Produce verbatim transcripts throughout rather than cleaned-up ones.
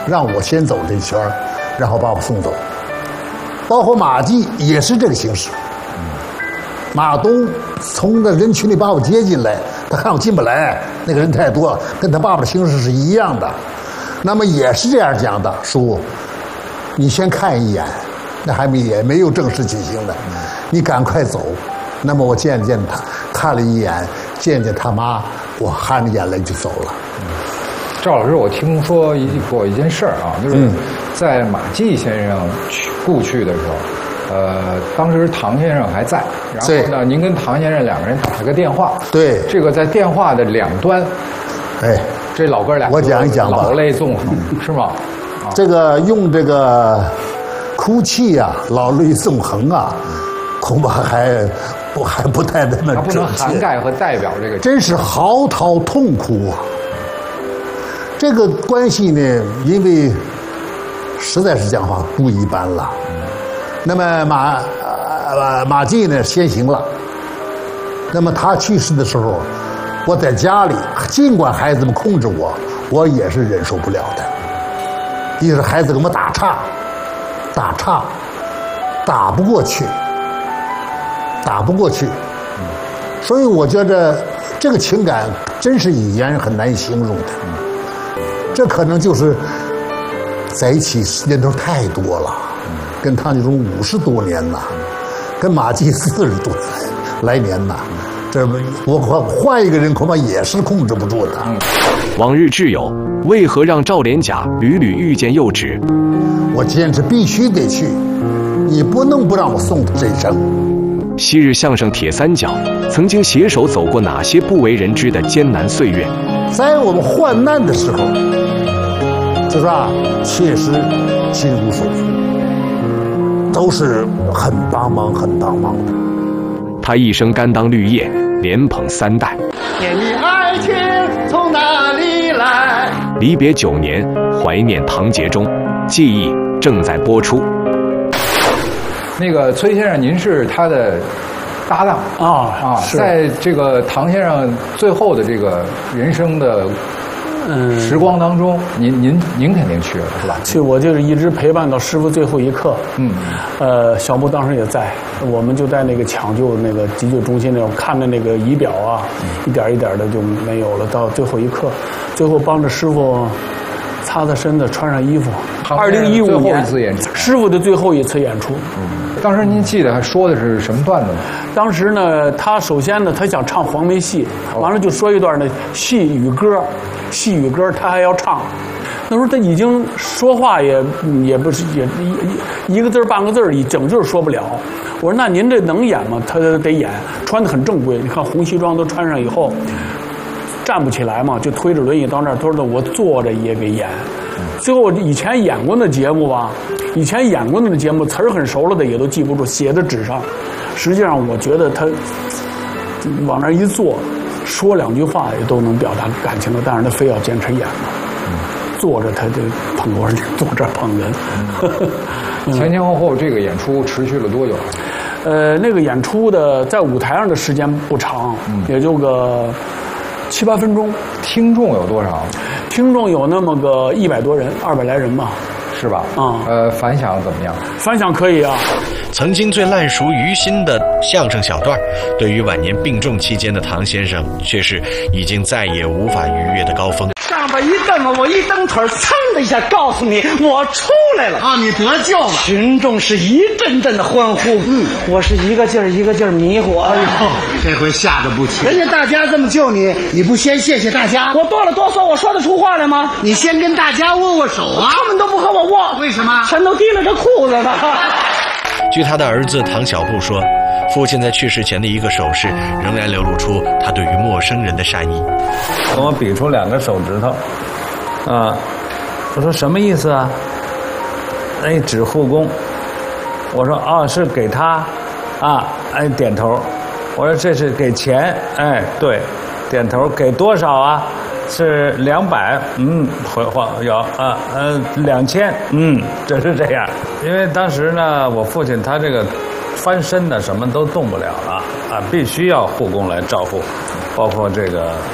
让我先走这一圈，然后把我送走。包括马季也是这个形式。马东从那人群里把我接进来，他看我进不来，那个人太多，跟他爸爸的形式是一样的。那么也是这样讲的，叔，你先看一眼，那还没也没有正式举行的，你赶快走。那么我见见他，看了一眼，见见他妈，我含着眼泪就走了。 赵老师，我听说一过一件事儿啊，就是在马季先生去故去的时候，呃，当时唐先生还在，然后呢，您跟唐先生两个人打了个电话， 对， 这个在电话的两端， 哎， 这老哥俩， 我讲一讲吧， 老泪纵横，是吗？ 啊、这个用这个哭泣啊，老泪纵横啊，恐怕还不还不太那么准确， 不能涵盖和代表这个， 真是嚎啕痛哭啊。这个关系呢，因为实在是讲话不一般了。那么马呃马季呢先行了。那么他去世的时候，我在家里，尽管孩子们控制我，我也是忍受不了的。一是孩子给我打岔，打岔，打不过去，打不过去。所以我觉着这个情感真是语言很难形容的。这可能就是在一起时间都太多了，跟唐建忠五十多年呐，跟马季四十多来年呐，这我换一个人恐怕也是控制不住的。 往日挚友，为何让赵连甲屡屡遇见幼稚？ 我坚持必须得去，你不能不让我送他这一程。 昔日相声铁三角曾经携手走过哪些不为人知的艰难岁月？ 在我们患难的时候，就说啊，确实亲如手，都是很帮忙、很帮忙的。 他一生甘当绿叶，连捧三代。 念你爱情从哪里来？ 离别九年，怀念唐杰忠，记忆正在播出。 那个崔先生，您是他的搭档啊啊，在这个唐先生最后的这个人生的嗯时光当中，您您您肯定去了是吧？ 去，我就是一直陪伴到师傅最后一刻。嗯，呃，小木当时也在，我们就在那个抢救那个急救中心那种看着那个仪表啊，一点一点的就没有了，到最后一刻，最后帮着师傅擦擦身子，穿上衣服。二零一五年，师傅的最后一次演出。 嗯，当时您记得还说的是什么段子吗？ 当时呢，他首先呢，他想唱黄梅戏，完了就说一段呢戏与歌，戏与歌他还要唱。那时候他已经说话也也不是也一一个字半个字一整句说不了。我说那您这能演吗？他得演，穿得很正规。你看红西装都穿上以后，站不起来嘛，就推着轮椅到那儿，他说我坐着也给演。最后以前演过的节目吧，以前演过的节目词儿很熟了的也都记不住，写在纸上。实际上我觉得他往那儿一坐，说两句话也都能表达感情了，但是他非要坚持演嘛。坐着他就捧我，坐这儿捧人。 嗯、前前后后这个演出持续了多久？ 呃，那个演出的在舞台上的时间不长，嗯、也就个七八分钟。 听众有多少？ 听众有那么个一百多人，二百来人吧， 是吧？啊、 嗯， 呃，反响怎么样？ 反响可以啊。 曾经最烂熟于心的相声小段，对于晚年病重期间的唐先生，却是已经再也无法逾越的高峰。 上边一蹬啊，我一蹬腿，噌的一下，告诉你我出来了啊！你得救了！群众是一阵阵的欢呼，嗯，我是一个劲儿一个劲儿迷糊。哎呦， 这回吓得不轻。 人家大家这么救你，你不先谢谢大家？我哆了哆嗦，我说得出话来吗？ 你先跟大家握握手啊！ 他们都不和我握， 为什么？ 全都提了着裤子呢。 据他的儿子唐小布说，父亲在去世前的一个手势仍然流露出他对于陌生人的善意。 跟我比出两个手指头，啊，我说什么意思啊？哎，指护工。我说啊，是给他，啊，哎，点头。我说这是给钱，哎，对，点头。给多少啊？是两百，嗯，回话有啊，呃，两千，嗯，这是这样。因为当时呢，我父亲他这个翻身呢，什么都动不了了啊，必须要护工来照顾，包括这个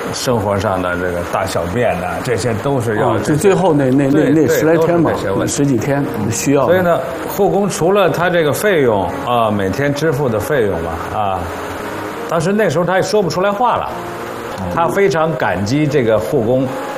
生活上的这个大小便呐、啊，这些都是要。 就、哦、最后那那那那十来天嘛，十几天需要。 所以呢，护工除了他这个费用啊，每天支付的费用嘛啊，当时那时候他也说不出来话了，他非常感激这个护工